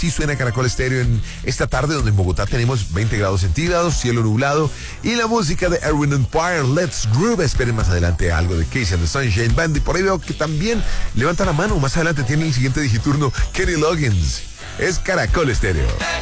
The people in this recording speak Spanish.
Sí suena Caracol Estéreo en esta tarde donde en Bogotá tenemos 20 grados centígrados, cielo nublado y la música de Erwin Empire, Let's Groove. Esperen más adelante algo de Casey and the Sunshine Band y por ahí veo que también levanta la mano. Más adelante tiene el siguiente digiturno Kenny Loggins. Es Caracol Estéreo.